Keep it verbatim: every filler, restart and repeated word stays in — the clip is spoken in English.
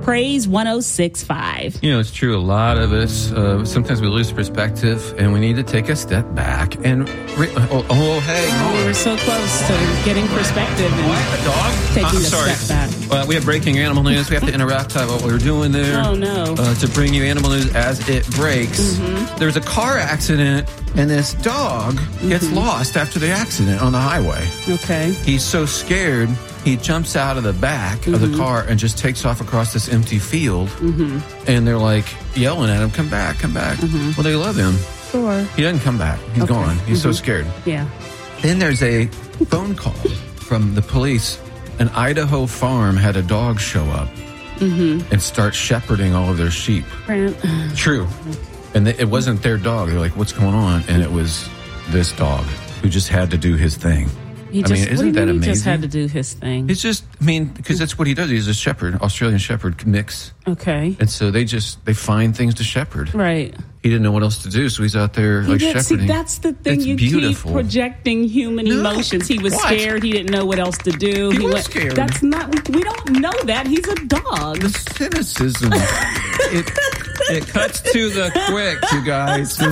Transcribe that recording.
Praise one oh six point five. You know, it's true. A lot of us, uh, sometimes we lose perspective, and we need to take a step back and. Re- oh, oh, hey. Oh, we were so close to getting perspective and what? A dog? taking I'm a sorry. step back. Uh, we have breaking animal news. We have to interrupt uh, what we were doing there. Oh, no. Uh, to bring you animal news as it breaks. Mm-hmm. There's a car accident, and this dog gets mm-hmm. lost after the accident on the highway. Okay. He's so scared, he jumps out of the back mm-hmm. of the car and just takes off across this empty field. Mm-hmm. And they're like yelling at him, come back, come back. Mm-hmm. Well, they love him. Sure. He doesn't come back. He's okay. gone. He's mm-hmm. so scared. Yeah. Then there's a phone call from the police. An Idaho farm had a dog show up mm-hmm. and start shepherding all of their sheep. Grant. True. And it wasn't their dog. They're like, what's going on? And it was this dog who just had to do his thing. He I just, mean, isn't that he amazing? He just had to do his thing. He's just, I mean, because that's what he does. He's a shepherd, Australian shepherd mix. Okay. And so they just, they find things to shepherd. Right. He didn't know what else to do, so he's out there he like did, shepherding. See, that's the thing. It's you beautiful. Keep projecting human no. emotions. He was what? scared. He didn't know what else to do. He, he was went, scared. That's not, we don't know that. He's a dog. The cynicism. it, it cuts to the quick, you guys.